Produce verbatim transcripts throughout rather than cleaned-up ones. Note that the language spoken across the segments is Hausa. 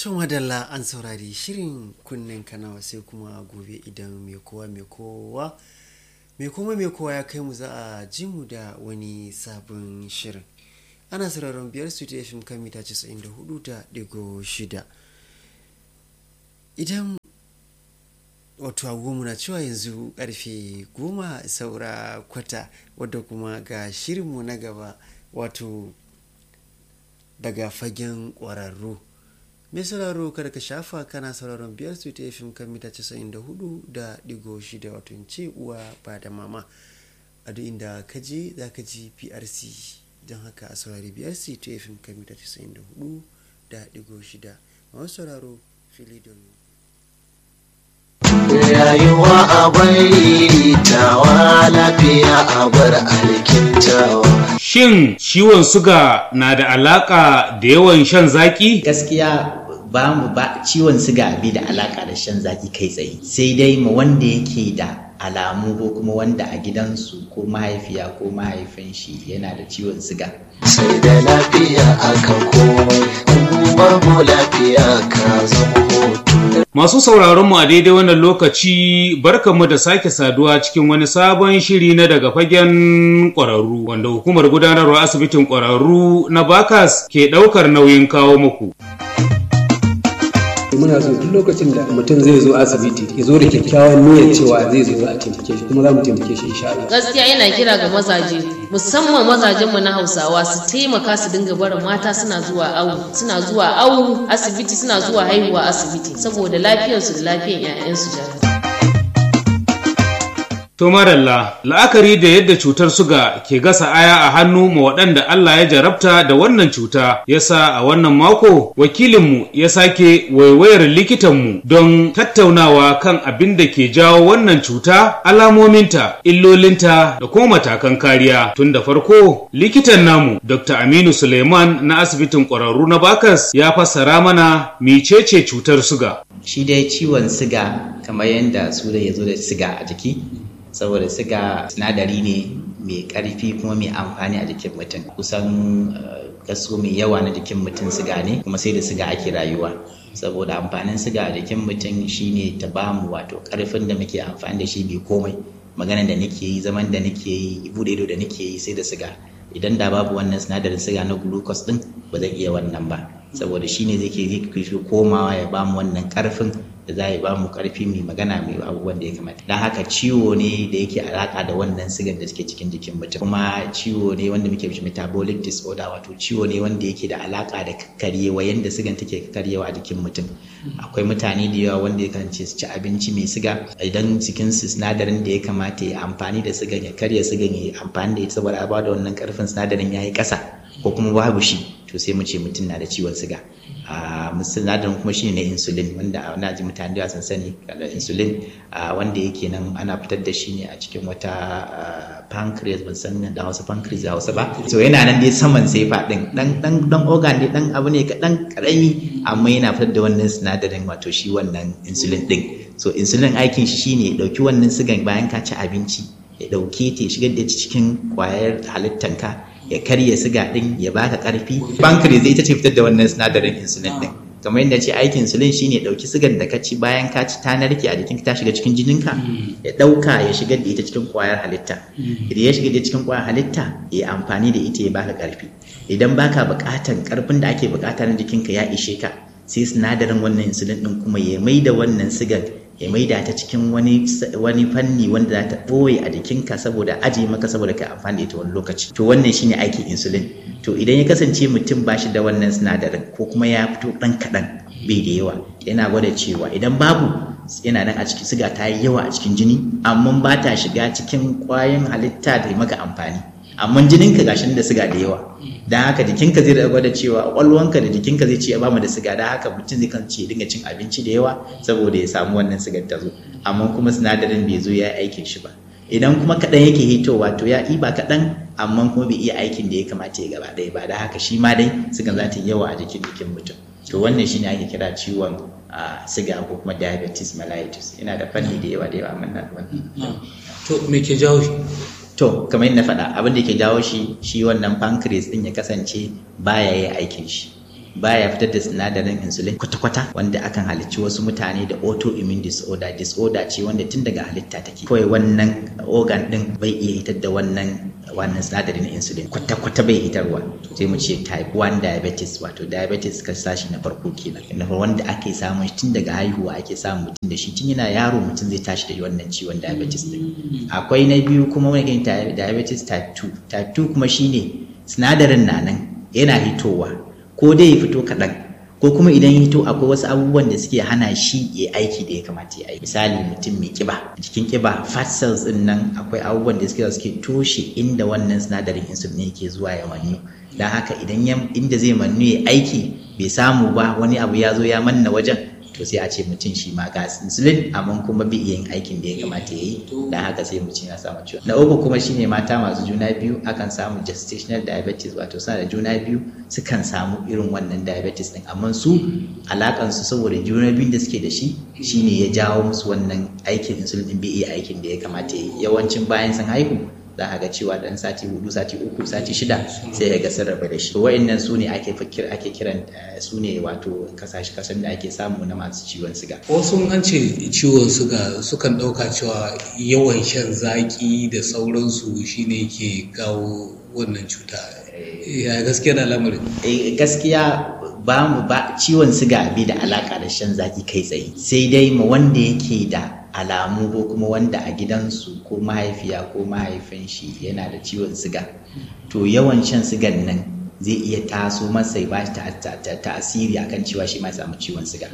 To madalla an saurari shirin kunnen kanawa sai kuma gobe idan mai kowa mai kowa mai kuma mai kowa ya kai mu za a ji mu da wani sabon shirin. Ana sauraron biyar su ta F M kan mita casa'in da hudu da digo shida. Idan wato agogo na cewa yanzu karfe goma saura kwata wadda kuma ga shirinmu na gaba wato daga fagen ƙwararru. Mai sauraro kada ka shafa kana sauraron biyar su ta F M kan mita casa'in da hudu da digo shida wato in ce uwa ba da mama. A duk inda ka je za ka ji P R C don haka a saurari biyar su ta F M kan mita casa'in da hudu da digo shida. Masu sauraro fili domin. Rayuwa a bari tawa lafiya a bar alkintawa. Shin ciwon suga na da alaka da yawan shan zaki? Gaskiya ba mu ba ciwon suga bi da alaka da shan zaki kai tsaye, sai dai ma wanda yake da alamu ko kuma wanda a gidansu ko mahaifiya ko mahaifin shi yana da ciwon suga. Sai da lafiya aka komai, in babu lafiya ka zama hoto. Masu sauraron mu a daidai wannan lokaci barkanmu da sake saduwa cikin wani sabon shiri na daga fagen ƙwararru wanda hukumar gudanarwa asibitin ƙwararru na Bakas ke ɗaukar nauyin kawo muku. Muna so duk lokacin da mutum zai zo asibiti ya zo da kyakkyawan niyyar cewa zai zo za a taimake shi kuma za mu taimake shi insha Allah. Gaskiya yana kira ga mazaje musamman mazajen mu na Hausawa su taimaka su dinga barin mata suna zuwa awu suna zuwa awu asibiti suna zuwa haihuwa asibiti saboda lafiyarsu da lafiyar 'ya'yansu jami'a. To maralla, la'akari da yadda cutar suga ke gasa aya a hannu ma waɗanda Allah ya jarabta da wannan cuta, yasa a wannan mako wakilinmu ya sake waiwayar likitanmu don tattaunawa kan abin da ke jawo wannan cuta, alamominta, illolinta da kuma matakan kariya. Tun da farko, likitan namu Doctor Aminu Suleiman na asibitin ƙwararru na Bakas ya fassara mana mecece cutar suga. Shi dai ciwon siga kamar yadda su da ya zo da siga a jiki, saboda siga sinadari ne mai ƙarfi kuma mai amfani a jikin mutum. Kusan kaso mai yawa na jikin mutum siga ne, kuma sai da siga ake rayuwa. Saboda amfanin siga a jikin mutum shine ta bamu wato ƙarfin da muke amfani da shi bai komai. Maganar da nake yi, zaman da nake yi, bude ido da nake yi sai da siga. Idan da babu wannan sinadarin siga na glucose din ba zai iya wannan ba. Saboda shine zai ke komawa ya bamu wannan ƙarfin da za a ba mu karfi mai magana mai abubuwan da ya kamata. Don haka ciwo ne da yake alaka da wannan sigar da suke cikin jikin mutum, kuma ciwo ne wanda muke shi metabolic disorder, wato ciwo ne wanda yake da alaka da karyewa yanda sigan take karyewa a jikin mutum. Akwai mutane da yawa wanda ya kasance su ci abinci mai siga, idan cikin su sinadarin da ya kamata ya amfani da sigan ya karya sigan ya amfani da ita saboda a bada wannan karfin sinadarin ya yi ƙasa ko kuma babu shi, to sai mu ce mutum na da ciwon siga. a sinadarin kuma shine na insulin, wanda a wani mutane da sun sani da insulin wanda yake nan ana fitar da shi ne a cikin wata pancreas, ban san da Hausa pancreas da Hausa ba, so yana nan dai saman sefa din, dan dan dan organ ne, dan abu ne kadan karami amma yana fitar da wannan sinadarin wato shi wannan insulin din. So insulin aikin shi shine ya dauki wannan sigan bayan ka ci abinci, ya dauke ta ya shigar da cikin kwayar halittanka, ya karya siga din ya baka karfi. Pancreas ita ce fitar da wannan sinadarin insulin din. Kamar yadda ce aikin insulin shine ya dauki sigan da ka ci bayan ka ci ta narke a jikinka ta shiga cikin jininka, ya dauka ya shigar da ita cikin kwayar halitta. Idan ya shiga da cikin kwayar halitta ya amfani da ita ya baka karfi. Idan baka bukatan karfin da ake bukata na jikinka ya ishe ka, sai sinadarin wannan insulin din kuma ya maida wannan sigan ya maida ta cikin wani wani fanni wanda za ta ɓoye a jikinka saboda aje maka saboda ka amfani da ita wani lokaci. To wannan shine aikin insulin. To idan ya kasance mutum ba shi da wannan sinadarin ko kuma ya fito ɗan kaɗan bai da yawa, yana gwada cewa idan babu yana nan a cikin siga ta yi yawa a cikin jini amma ba ta shiga cikin ƙwayoyin halitta da maka amfani, amma jininka gashin da siga da yawa. Dan haka jikinka zai da gwada cewa ƙwaƙwalwanka da jikinka zai ce ya bamu da siga, dan haka mutum zai kan ce dinga cin abinci da yawa saboda ya samu wannan sigar ta zo, amma kuma sinadarin bai zo ya aikin shi ba. Idan kuma kaɗan yake hitowa to ya ɗiba kaɗan amma kuma bai iya aikin da ya kamata ya gaba ɗaya ba, da haka shi ma dai sigan za ta yi yawa a jikin jikin mutum. To wannan shine ake kira ciwon siga ko kuma diabetes mellitus. Yana da fanni da yawa da yawa amma na wannan. To me ke jawo shi? To kamar yadda na faɗa, abin da ke jawo shi shi wannan pancreas din ya kasance baya yin aikin shi. baya fitar da sinadarin insulin kwata-kwata, wanda akan halicci wasu mutane da autoimmune disorder disorder ce wanda tun daga halitta take kawai wannan organ din bai iya hitar da wannan wannan sinadarin insulin kwata-kwata bai hitarwa, sai mu ce type one diabetes, wato diabetes ka sashi na farko kenan, na wanda ake samun tun daga haihuwa ake samun mutum da shi tun yana yaro mutum zai tashi da wannan ciwon diabetes din. Akwai na biyu kuma wani diabetes type two. Type two kuma shine sinadarin na nan yana hitowa, ko dai ya fito kaɗan ko kuma idan ya hito akwai wasu abubuwan da suke hana shi ya aiki da ya kamata ya aiki. Misali mutum mai kiba, jikin kiba fat cells din nan akwai abubuwan da suke suke toshe inda wannan sinadarin insulin yake zuwa ya mannu, don haka idan inda zai mannu ya aiki bai samu ba, wani abu ya zo ya manna wajen, to sai a ce mutum shi ma ga insulin amma kuma bai iya yin aikin da ya kamata ya yi, don haka sai mutum ya samu ciwon. Na uku kuma shine mata masu juna biyu, akan samu gestational diabetes, wato suna da juna biyu sukan samu irin wannan diabetes din, amma su alakan su saboda juna biyun da suke da shi shine ya jawo musu wannan aikin insulin din bai iya aikin da ya kamata ya yi. Yawancin bayan sun haihu za ka ga cewa dan sati hudu, sati uku, sati shida sai ya ga sun rabu da shi. Wa'annan su ne ake fakir ake kiran su ne wato kasashe kasan da ake samu na masu ciwon siga. Wasu an ce ciwon siga sukan ɗauka cewa yawan shan zaki da sauransu shine ke kawo wannan cuta. Ya gaskiya da lamarin? Eh gaskiya ba mu ba ciwon siga bai da alaka da shan zaki kai tsaye, sai dai ma wanda yake da alamu ko kuma wanda a gidansu ko mahaifiya ko mahaifin shi yana da ciwon siga, to yawan shan sigan nan zai iya taso masa ya bashi tasiri akan cewa shi ma ya samu ciwon siga.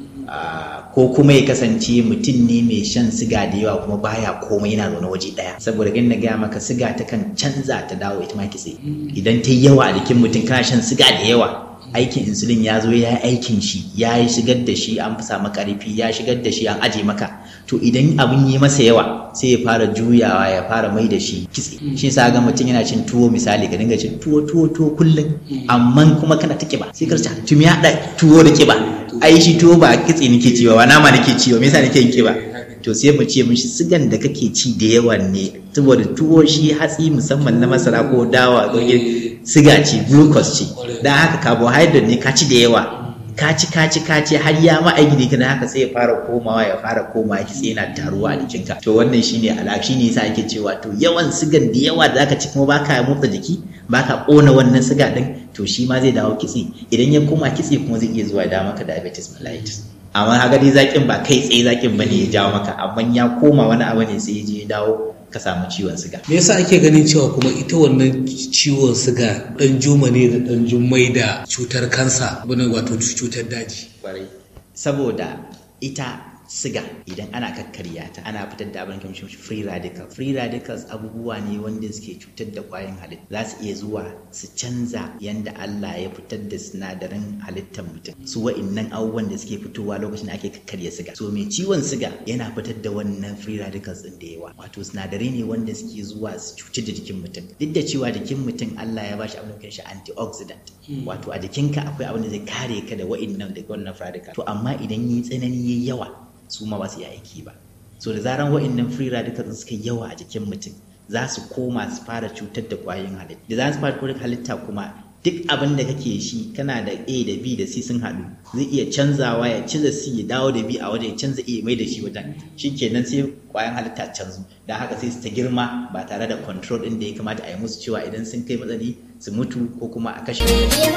Ko kuma ya kasance mutum ne mai shan siga da yawa kuma baya komai, yana zaune waje daya, saboda gan na gaya maka siga ta kan canza ta dawo ita ma kitse. Idan ta yi yawa a jikin mutum kana shan siga da yawa, aikin insulin ya zo ya yi aikin shi, ya yi shigar da shi, an fi samu karfi, ya shigar da shi an aje maka, to idan abin yi masa yawa sai ya fara juyawa ya fara mai da shi kitse. Shi sa ga mutum yana cin tuwo, misali ka dinga cin tuwo tuwo tuwo kullum amma kuma kana ta kiba, sai ka ce tumi ya da tuwo da kiba, ai shi tuwo ba kitse nake ciwa ba nama nake ciwa, me yasa nake yin kiba? To sai mu ce mishi sigan da kake ci da yawan ne, saboda tuwo shi hatsi musamman na masara ko dawa ko siga ce, glucose ce, dan haka carbohydrate ne ka ci da yawa, ka ci ka ci ka ci har ya ma aiki ne, kana haka sai ya fara komawa ya fara komawa ki sai yana taruwa a jikinka. To wannan shine alaka, shine yasa ake cewa to yawan sigan da yawa da zaka ci kuma baka motsa jiki, baka kona wannan siga din, to shi ma zai dawo kitse. Idan ya koma kitse kuma zai iya zuwa ya dawo maka diabetes mellitus. Amma haka dai zakin ba kai tsaye zakin bane ya jawo maka, amma ya koma wani abu ne sai ya je ya dawo ka samu ciwon siga. Me yasa ake ganin cewa kuma ita wannan ciwon siga dan juma ne da dan jummai da cutar kansa, bane wato cutar daji? Kwarai, saboda ita siga idan ana kakkarya ta ana fitar da abin kamar free radicals. Free radicals abubuwa ne wanda suke cutar da kwayoyin halitta, za su iya zuwa su canza yanda Allah ya fitar da sinadarin halittar mutum. Su wa'innan abubuwan da suke fitowa lokacin da ake kakkarya siga. So mai ciwon siga yana fitar da wannan free radicals din da yawa, wato sinadarai ne wanda suke zuwa su cutar da jikin mutum. Duk da cewa jikin mutum Allah ya bashi abin da shi antioxidant, wato a jikinka akwai abin da zai kare ka da wa'innan da wannan free radicals. To amma idan yi tsanani yayi yawa su ma ba su yi aiki ba. So da zaran wa'annan free radicals suka yawa a jikin mutum za su koma su fara cutar da kwayoyin halitta. Da za su fara cutar halitta kuma duk abin da kake shi kana da A da B da C sun haɗu, zai iya canzawa ya canza C ya dawo da B a wajen, ya canza A mai da shi wajen, shikenan sai kwayoyin halitta canzu. Dan haka sai su ta girma ba tare da control din da ya kamata a yi musu, cewa idan sun kai matsali su mutu ko kuma a kashe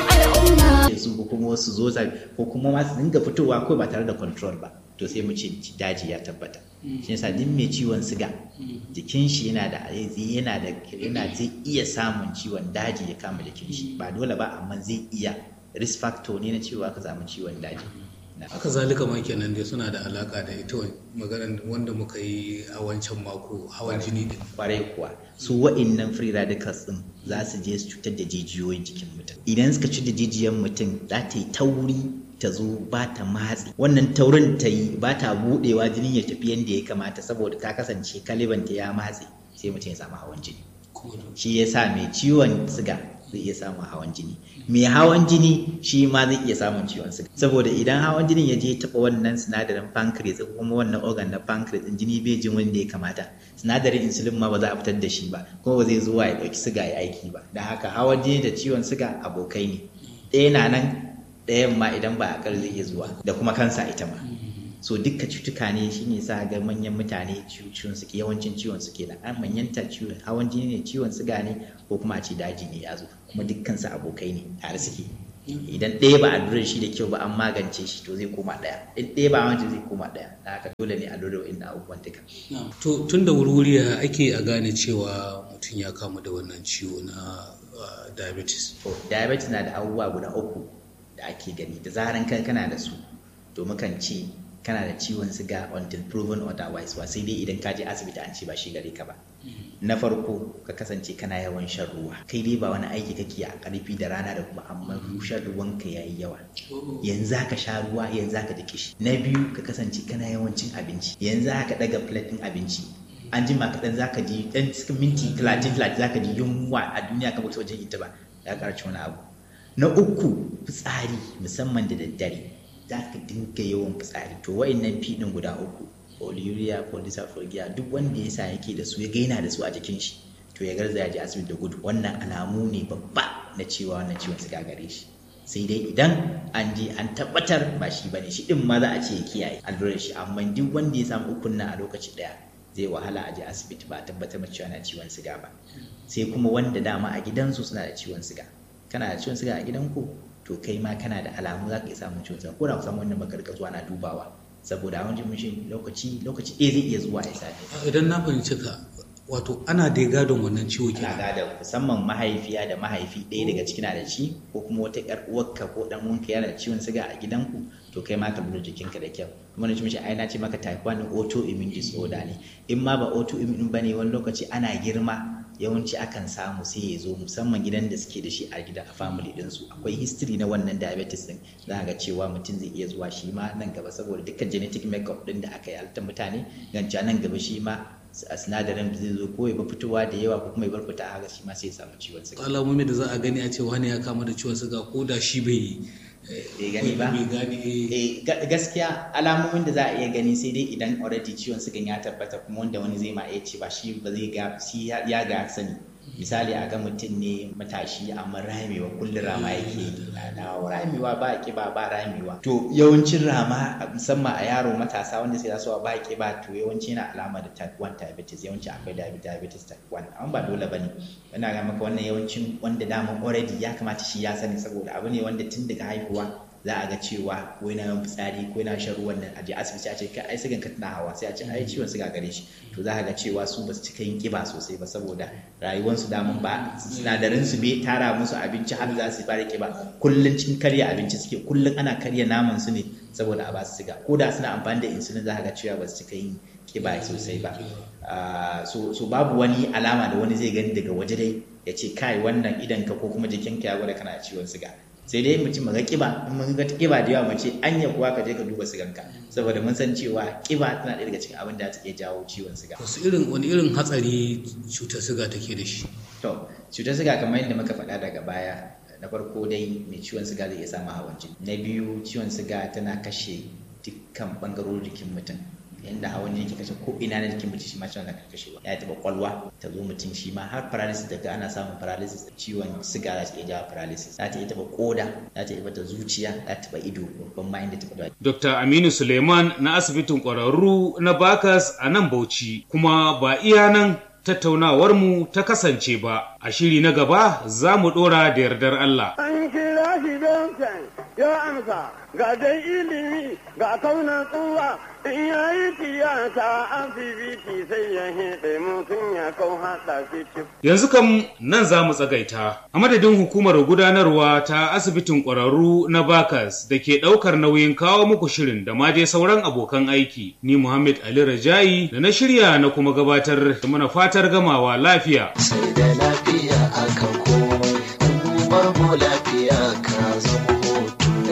su ko kuma wasu zo ko kuma ma su dinga fitowa ko ba tare da control ba. To sai mu ce daji ya tabbata. Shi yasa duk mai ciwon siga jikin shi yana da yana da yana zai iya samun ciwon daji ya kama jikin shi, ba dole ba amma zai iya, risk factor ne na cewa ka samu ciwon daji. Haka zalika ma kenan dai suna da alaka da ita maganar wanda muka yi a wancan mako, hawan jini din. Kwarai kuwa su wa'innan free radicals din za su je su cutar da jijiyoyin jikin mutum. Idan suka cutar da jijiyan mutum za ta yi tauri ta zo ba ta matsi, wannan taurin ta yi ba ta budewa jinin ya tafi yadda ya kamata, saboda ta kasance kalibanta ya matse, sai mutum ya samu hawan jini. Shi ya sa mai ciwon siga zai iya samun hawan jini, mai hawan jini shi ma zai iya samun ciwon siga, saboda idan hawan jinin ya je taɓa wannan sinadarin pancreas ko kuma wannan organ na pancreas din, jini bai jin wanda ya kamata, sinadarin insulin ma ba za a fitar da shi ba, kuma ba zai zuwa ya ɗauki siga ya aiki ba. Da haka hawan jini da ciwon siga abokai ne, ɗaya na nan ɗayan ma idan ba a kar zai iya zuwa da kuma kansa ita ma so dukka cutuka ne shine sa ga manyan mutane ciwon suke yawancin ciwon suke da an manyanta ciwon hawan jini ne ciwon siga ne ko kuma a ce daji ne ya zo kuma dukkan su abokai ne tare suke idan ɗaya ba a lura shi da kyau ba an magance shi to zai koma ɗaya in ɗaya ba wancan zai koma ɗaya da haka dole ne a lura wa'in abubuwan duka. to tun da wuri ake a gane cewa mutum ya kamu da wannan ciwo na diabetes. to diabetes na da abubuwa guda uku da ake gani da zaran kai kana da su to mukan ce kana da ciwon siga until proven otherwise ba sai dai idan ka je asibiti an ce ba shi gare ka ba. Na farko ka kasance kana yawan shan ruwa kai dai ba wani aiki kake a karfi da rana da kuma amma shan ruwan ka yayi yawa yanzu ka sha ruwa yanzu ka ji kishi. Na biyu ka kasance kana yawan cin abinci yanzu ka daga plate din abinci an jima kaɗan zaka ji dan cikin minti talatin talatin zaka ji yunwa a duniya ka bata wajen ita ba ya karci wani abu. Na uku fitsari musamman da daddare za ka dinga yawan fitsari to wa'annan fiɗin guda uku polyuria polycythemia duk wanda ya sa yake da su ya gaina da su a jikin shi to ya garza ya je asibiti da gudu wannan alamu ne babba na cewa wannan ciwon siga gare shi sai dai idan an je an tabbatar ba shi bane shi din ma za a ce ya kiyaye allurar shi amma duk wanda ya samu ukun nan a lokaci daya zai wahala a je asibiti ba a tabbatar cewa yana ciwon siga ba. Sai kuma wanda dama a gidansu suna da ciwon siga kana da ciwon siga a gidanku to kai ma kana da alamu za ka iya samun ciwon siga ko da ku samu wannan makarka zuwa na dubawa saboda wani jimin lokaci lokaci ɗaya zai iya zuwa ya same. Idan na fahimci ka wato ana da gadon wannan ciwo kenan. Ana gadon musamman mahaifiya da mahaifi ɗaya daga ciki na da shi ko kuma wata ƴar uwarka ko ɗan uwanka yana da ciwon siga a gidanku to kai ma ka lura jikinka da kyau. Kuma na ce ai na ce maka type one autoimmune disorder ne in ma ba autoimmune bane wani lokaci ana girma yawanci akan samu sai ya zo musamman gidan da suke da shi a gida a family ɗinsu akwai history na wannan diabetes din za ga cewa mutum zai iya zuwa shi ma nan gaba saboda dukkan genetic makeup din da aka yi halittar mutane ganca nan gaba shi ma a sinadarin da zai zo ko ya ba fitowa da yawa ko kuma ya bar fita haka shi ma sai ya samu ciwon siga. Alamomi da za a gani a ce wani ya kama da ciwon siga ko da shi bai bai gani ba gaskiya alamomin da za a iya gani sai dai idan already ciwon sigan ya tabbata kuma wanda wani zai ma iya ce ba shi ba zai ga shi ya ga sani misali a ga mutum ne matashi amma ramewa kullum rama yake na ramewa ba kiba ba ramewa to yawancin rama musamman a yaro matasa wanda sai zasu ba kiba to yawanci yana alama da type one diabetes yawanci akwai diabetes type one amma ba dole bane ina ga maka wannan yawancin wanda dama already ya kamata shi ya sani saboda abu ne wanda tun daga haihuwa za a ga cewa ko yana yawan fitsari ko yana shan ruwan nan a je asibiti a ce kai ai sigan ka tana hawa sai a ce ai ciwon siga gare shi to za a ga cewa su ba su cika yin kiba sosai ba saboda rayuwarsu damun ba sinadarin su bai tara musu abinci har za su fara kiba kullun cikin karya abinci suke kullun ana karya naman su ne saboda a ba su siga ko da suna amfani da insulin za a ga cewa ba su cika yin kiba sosai ba so so babu wani alama da wani zai gani daga waje dai ya ce kai wannan idan ka ko kuma jikinka ya gwada kana ciwon siga sai dai mutum ga kiba in mun ga kiba da yawa mace anya kuwa ka je ka duba siganka saboda mun san cewa kiba tana ɗaya daga cikin abin da take jawo ciwon siga. Wasu irin wani irin hatsari cutar siga take da shi? To cutar siga kamar yadda muka faɗa daga baya na farko dai mai ciwon siga zai iya samun hawan jini. Na biyu ciwon siga tana kashe dukkan bangarorin jikin mutum yanda hawan jini ke kashe ko ina na jikin mutum shi ma ciwon zaka kashewa ya taɓa kwalwa ta zo mutum shi ma har paralysis daga ana samun paralysis ciwon siga za ta iya jawo paralysis za ta iya taɓa koda za ta iya taɓa zuciya za ta taɓa ido babban ma inda ta taɓa. Dr. Aminu Suleiman na asibitin ƙwararru na Bakas a nan Bauchi kuma ba iya nan tattaunawar mu ta kasance ba a shiri na gaba za mu ɗora da yardar Allah. An kira shi don ya amsa ga dai ilimi ga kaunar tsuwa in ya yi tiyata asibiti sai ya hiɗe mutum ya kau haɗa shi cif. Yanzu kam nan za mu tsagaita a madadin hukumar gudanarwa ta asibitin ƙwararru na Bakas da ke ɗaukar nauyin kawo muku shirin da ma dai sauran abokan aiki ni Muhammad Ali Rajayi da na shirya na kuma gabatar da mana fatar gamawa lafiya. Sai da lafiya aka komai, babu lafiya ka zama hoto.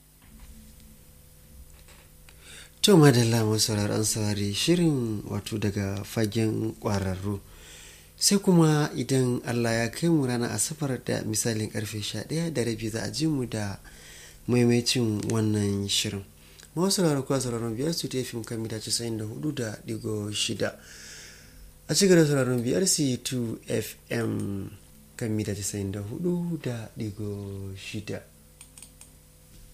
To madalla masu sauraron saurari shirin wato daga fagen ƙwararru sai kuma idan Allah ya kai mu ranar asabar da misalin karfe sha ɗaya da rabi za a ji mu da maimacin wannan shirin. Masu sauraron kuwa sauraron biyar su ta fim kan mita casa'in da hudu da digo shida a cikin sauraron biyar c two f m kan mita casa'in da hudu da digo shida.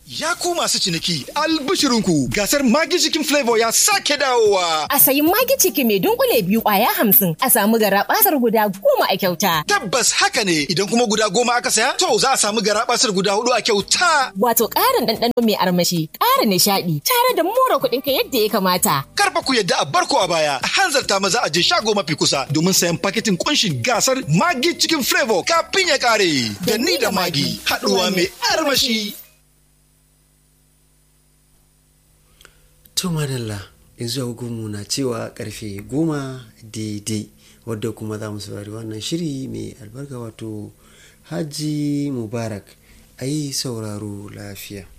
Ya ku masu ciniki albishirinku gasar Maggi Chicken Flavor ya sake dawowa. A sayi Maggi Chicken mai dunkule biyu kwaya hamsin a samu garabasar guda goma a kyauta. Tabbas haka ne idan kuma guda goma aka saya to za a samu garabasar guda hudu a kyauta. Wato ƙarin ɗanɗano mai armashi, ƙara nishaɗi tare da more kuɗin ka yadda ya kamata. Karfa ku yadda a barko a baya a hanzarta maza a je shago mafi kusa domin sayan paketin kunshin gasar Maggi Chicken Flavor kafin ya kare. Da ni da Maggi haɗuwa mai armashi. To madalla yanzu agogonmu na cewa karfe goma daidai wadda kuma za mu saurari wannan shiri mai albarka wato Hajji Mubarak a yi sauraro lafiya.